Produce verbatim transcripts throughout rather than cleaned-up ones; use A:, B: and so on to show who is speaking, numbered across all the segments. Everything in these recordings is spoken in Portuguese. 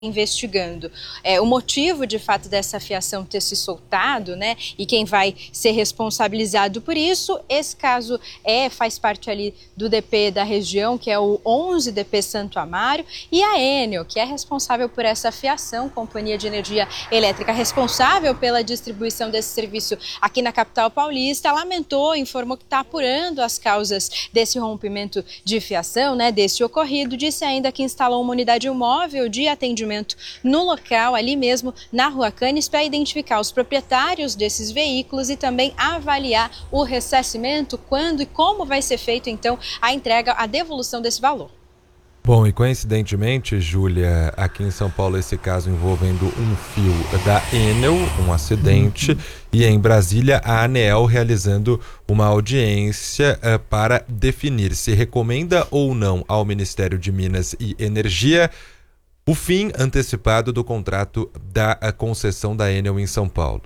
A: investigando. É, o motivo, de fato, dessa fiação ter se soltado, né, e quem vai ser responsabilizado por isso, esse caso é, faz parte ali do D P da região, que é o onze D P Santo Amaro, e a Enel, que é responsável por essa fiação, companhia de energia elétrica responsável pela distribuição desse serviço aqui na capital paulista, lamentou, informou que está apurando as causas desse rompimento de fiação, né, desse ocorrido, disse ainda que instalou uma unidade móvel de atendimento no local, ali mesmo na Rua Canes, para identificar os proprietários desses veículos e também avaliar o ressarcimento, quando e como vai ser feito então a entrega, a devolução desse valor.
B: Bom, e coincidentemente, Júlia, aqui em São Paulo esse caso envolvendo um fio da Enel, um acidente, e em Brasília a ANEEL realizando uma audiência uh, para definir se recomenda ou não ao Ministério de Minas e Energia o fim antecipado do contrato da concessão da Enel em São Paulo.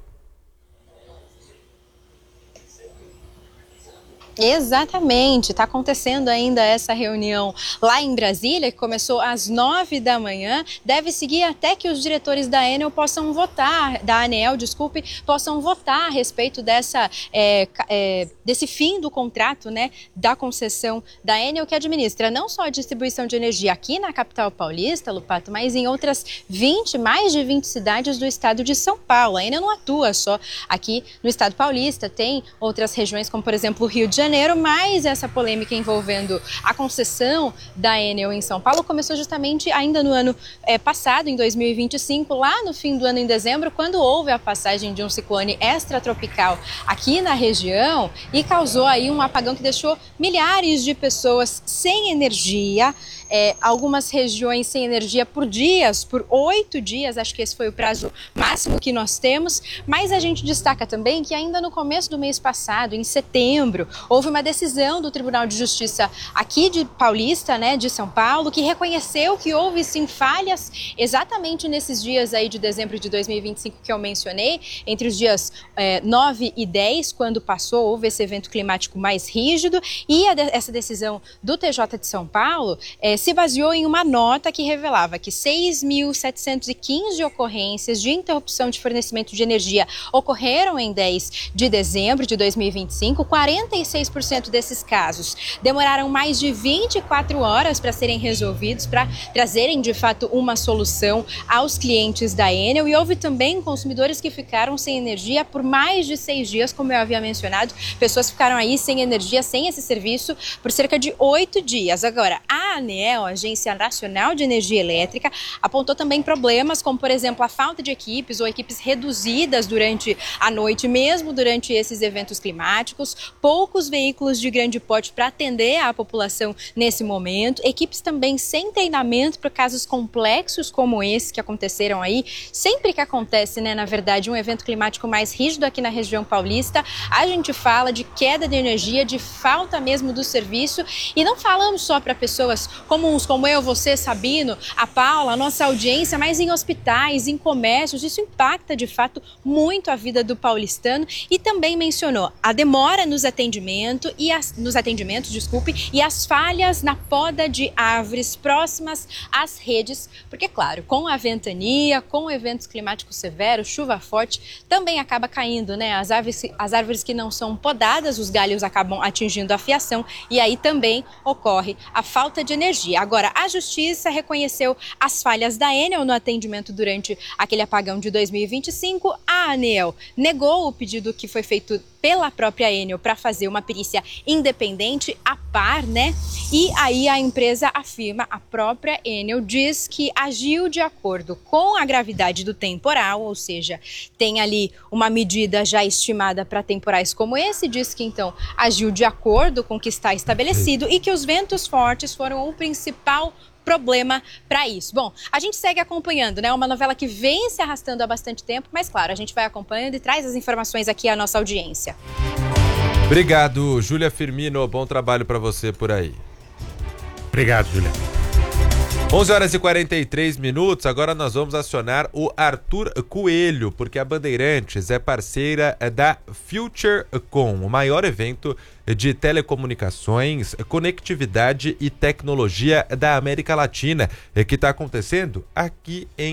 A: Exatamente, está acontecendo ainda essa reunião lá em Brasília, que começou às nove da manhã, deve seguir até que os diretores da Enel possam votar, da ANEEL, desculpe, possam votar a respeito dessa, é, é, desse fim do contrato, né, da concessão da Enel, que administra não só a distribuição de energia aqui na capital paulista, Lupato, mas em outras vinte, mais de vinte cidades do estado de São Paulo. A Enel não atua só aqui no estado paulista, tem outras regiões, como por exemplo o Rio de Janeiro, mas essa polêmica envolvendo a concessão da Enel em São Paulo começou justamente ainda no ano é, passado, em dois mil e vinte e cinco, lá no fim do ano, em dezembro, quando houve a passagem de um ciclone extratropical aqui na região e causou aí um apagão que deixou milhares de pessoas sem energia. É, algumas regiões sem energia por dias, por oito dias, acho que esse foi o prazo máximo que nós temos, mas a gente destaca também que ainda no começo do mês passado, em setembro, houve uma decisão do Tribunal de Justiça aqui de Paulista, né, de São Paulo, que reconheceu que houve sim falhas exatamente nesses dias aí de dezembro de dois mil e vinte e cinco que eu mencionei, entre os dias é, nove e dez, quando passou, houve esse evento climático mais rígido, e a de, essa decisão do T J de São Paulo é, se baseou em uma nota que revelava que seis mil setecentas e quinze ocorrências de interrupção de fornecimento de energia ocorreram em dez de dezembro de dois mil e vinte e cinco. quarenta e seis por cento desses casos demoraram mais de vinte e quatro horas para serem resolvidos, para trazerem de fato uma solução aos clientes da Enel, e houve também consumidores que ficaram sem energia por mais de seis dias, como eu havia mencionado, pessoas ficaram aí sem energia, sem esse serviço por cerca de oito dias. Agora, a ANEEL, a Agência Nacional de Energia Elétrica, apontou também problemas como, por exemplo, a falta de equipes ou equipes reduzidas durante a noite, mesmo durante esses eventos climáticos, poucos veículos de grande porte para atender a população nesse momento, equipes também sem treinamento para casos complexos como esse que aconteceram aí. Sempre que acontece, né, na verdade, um evento climático mais rígido aqui na região paulista, a gente fala de queda de energia, de falta mesmo do serviço, e não falamos só para pessoas comuns como eu, você, Sabino, a Paula, a nossa audiência, mas em hospitais, em comércios, isso impacta de fato muito a vida do paulistano. E também mencionou a demora nos atendimentos e as, nos atendimentos, desculpe, e as falhas na poda de árvores próximas às redes, porque claro, com a ventania, com eventos climáticos severos, chuva forte, também acaba caindo, né? As árvores, as árvores que não são podadas, os galhos acabam atingindo a fiação e aí também ocorre a falta de energia. Agora, a Justiça reconheceu as falhas da Enel no atendimento durante aquele apagão de dois mil e vinte e cinco. A ANEEL negou o pedido que foi feito pela própria Enel para fazer uma perícia independente a par, né? E aí a empresa afirma, a própria Enel diz que agiu de acordo com a gravidade do temporal, ou seja, tem ali uma medida já estimada para temporais como esse, diz que então agiu de acordo com o que está estabelecido e que os ventos fortes foram o principal problema para isso. Bom, a gente segue acompanhando, né? Uma novela que vem se arrastando há bastante tempo, mas claro, a gente vai acompanhando e traz as informações aqui à nossa audiência.
B: Obrigado, Júlia Firmino. Bom trabalho para você por aí.
C: Obrigado, Júlia.
B: onze horas e quarenta e três minutos, agora nós vamos acionar o Arthur Coelho, porque a Bandeirantes é parceira da FutureCon, o maior evento de telecomunicações, conectividade e tecnologia da América Latina, que está acontecendo aqui em